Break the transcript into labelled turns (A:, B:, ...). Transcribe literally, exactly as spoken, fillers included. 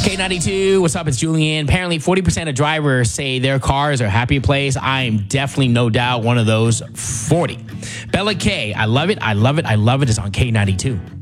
A: K ninety-two, what's up? It's Julian. Apparently, forty percent of drivers say their cars are a happy place. I am definitely, no doubt, one of those forty. Bella K, I love it, I love it, I love it. It's on K ninety-two.